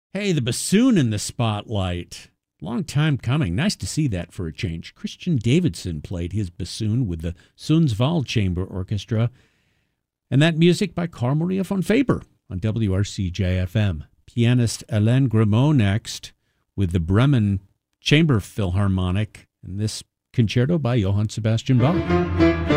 Hey, the bassoon in the spotlight. Long time coming. Nice to see that for a change. Christian Davidson played his bassoon with the Sundsvall Chamber Orchestra. And that music by Carl Maria von Faber on WRCJ-FM. Pianist Hélène Grimaud next with the Bremen Chamber Philharmonic and this concerto by Johann Sebastian Bach.